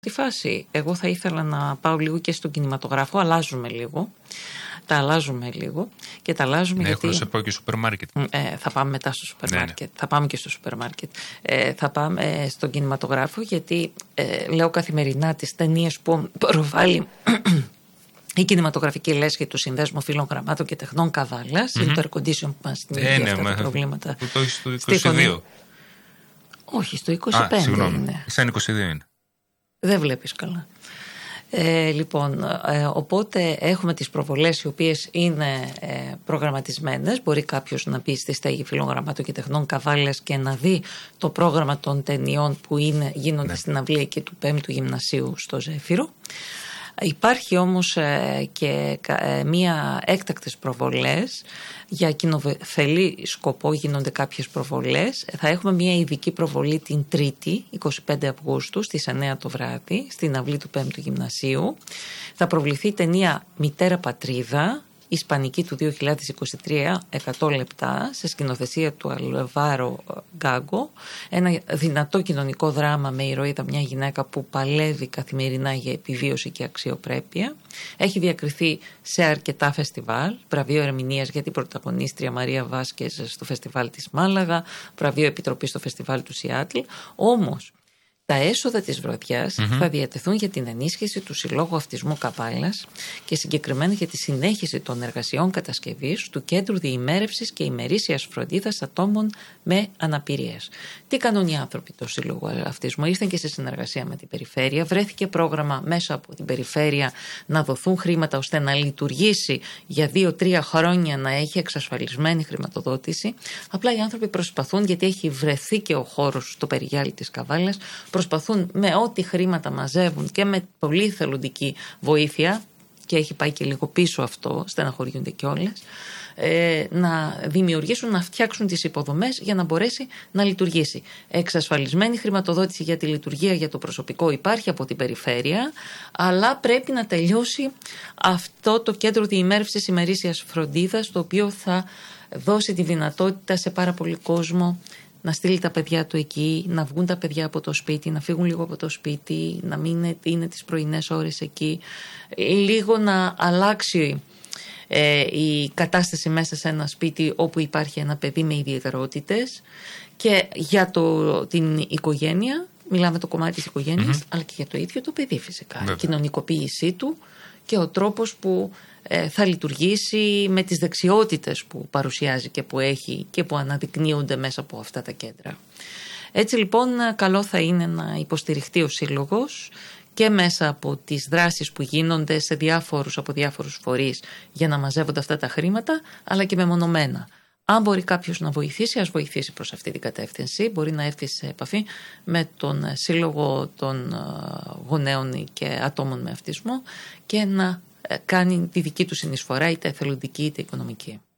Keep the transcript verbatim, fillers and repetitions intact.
Στη φάση, εγώ θα ήθελα να πάω λίγο και στον κινηματογράφο, αλλάζουμε λίγο. Τα αλλάζουμε λίγο και τα αλλάζουμε ναι, γιατί. Έχω σε πάω και στο σούπερ μάρκετ. Ε, θα πάμε μετά στο σούπερ μάρκετ. Ναι, ναι. Θα πάμε και στο σούπερ μάρκετ. Ε, θα πάμε στον κινηματογράφο γιατί ε, λέω καθημερινά τις ταινίες που προβάλλει η κινηματογραφική λέσχη του Συνδέσμου Φίλων Γραμμάτων και Τεχνών Καβάλας. Mm-hmm. Είναι το air condition που μας δημιουργεί ε, ναι, αυτά μα, τα προβλήματα. Που το έχει στο είκοσι δύο. Όχι, στο είκοσι πέντε. Α, συγγνώμη. Είναι. Σαν είκοσι δύο είναι. Δεν βλέπεις καλά. Ε, λοιπόν, ε, οπότε έχουμε τις προβολές οι οποίες είναι ε, προγραμματισμένες. Μπορεί κάποιος να μπει στη στέγη Φίλων Γραμμάτων και Τεχνών Καβάλας και να δει το πρόγραμμα των ταινιών που είναι, γίνονται ναι. στην αυλή εκεί του πέμπτου Γυμνασίου στο Ζέφυρο. Υπάρχει όμως ε, και ε, μία έκτακτες προβολές για κοινοφελή σκοπό γίνονται κάποιες προβολές. Θα έχουμε μία ειδική προβολή την Τρίτη, εικοστή πέμπτη Αυγούστου στις εννιά το βράδυ στην αυλή του πέμπτου Γυμνασίου. Θα προβληθεί η ταινία Μητέρα Πατρίδα, Ισπανική του δύο χιλιάδες είκοσι τρία, εκατό λεπτά, σε σκηνοθεσία του Αλβάρο Γκάγκο. Ένα δυνατό κοινωνικό δράμα με ηρωίδα μια γυναίκα που παλεύει καθημερινά για επιβίωση και αξιοπρέπεια. Έχει διακριθεί σε αρκετά φεστιβάλ. Βραβείο ερμηνείας για την πρωταγωνίστρια Μαρία Βάσκες στο φεστιβάλ της Μάλαγα, βραβείο επιτροπής στο φεστιβάλ του Σιάτλ. Όμως, τα έσοδα της βραδιάς mm-hmm. θα διατεθούν για την ενίσχυση του Συλλόγου Αυτισμού Καβάλας και συγκεκριμένα για τη συνέχιση των εργασιών κατασκευής του Κέντρου Διημέρευσης και Ημερήσιας Φροντίδας Ατόμων με Αναπηρίες. Τι κάνουν οι άνθρωποι του Συλλόγου Αυτισμού? Ήρθαν και σε συνεργασία με την Περιφέρεια. Βρέθηκε πρόγραμμα μέσα από την Περιφέρεια να δοθούν χρήματα ώστε να λειτουργήσει για δύο-τρία χρόνια, να έχει εξασφαλισμένη χρηματοδότηση. Απλά οι άνθρωποι προσπαθούν, γιατί έχει βρεθεί και ο χώρος στο περιγιάλι της Καβάλας, προσπαθούν με ό,τι χρήματα μαζεύουν και με πολύ θελοντική βοήθεια, και έχει πάει και λίγο πίσω αυτό, στεναχωριούνται κιόλας, ε, να δημιουργήσουν, να φτιάξουν τις υποδομές για να μπορέσει να λειτουργήσει. Εξασφαλισμένη χρηματοδότηση για τη λειτουργία, για το προσωπικό υπάρχει από την Περιφέρεια, αλλά πρέπει να τελειώσει αυτό το Κέντρο Διημέρευσης Ημερήσιας Φροντίδας, το οποίο θα δώσει τη δυνατότητα σε πάρα πολύ κόσμο να στείλει τα παιδιά του εκεί, να βγουν τα παιδιά από το σπίτι, να φύγουν λίγο από το σπίτι, να μην είναι τις πρωινές ώρες εκεί, λίγο να αλλάξει ε, η κατάσταση μέσα σε ένα σπίτι όπου υπάρχει ένα παιδί με ιδιαιτερότητες, και για το, την οικογένεια, μιλάμε το κομμάτι της οικογένειας, mm-hmm. αλλά και για το ίδιο το παιδί φυσικά, η κοινωνικοποίησή του και ο τρόπος που ε, θα λειτουργήσει με τις δεξιότητες που παρουσιάζει και που έχει και που αναδεικνύονται μέσα από αυτά τα κέντρα. Έτσι λοιπόν καλό θα είναι να υποστηριχτεί ο Σύλλογος και μέσα από τις δράσεις που γίνονται σε διάφορους, από διάφορους φορείς για να μαζεύονται αυτά τα χρήματα, αλλά και μεμονωμένα. Αν μπορεί κάποιος να βοηθήσει, ας βοηθήσει προς αυτή την κατεύθυνση. Μπορεί να έρθει σε επαφή με τον Σύλλογο των Γονέων και Ατόμων με Αυτισμό και να κάνει τη δική του συνεισφορά, είτε εθελοντική είτε οικονομική.